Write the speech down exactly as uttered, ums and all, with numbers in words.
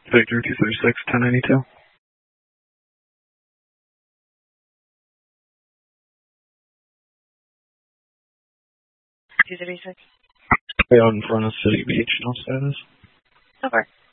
Victor two thirty-six, ten ninety-two. two thirty-six. Way out in front of City Beach, no status. So far.